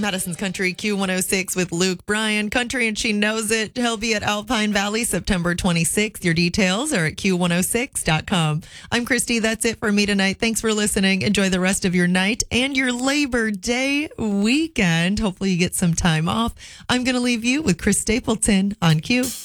Madison's Country Q106 with Luke Bryan. Country and She Knows It. He'll be at Alpine Valley September 26th. Your details are at Q106.com. I'm Christy. That's it for me tonight. Thanks for listening. Enjoy the rest of your night and your Labor Day weekend. Hopefully you get some time off. I'm going to leave you with Chris Stapleton on Q.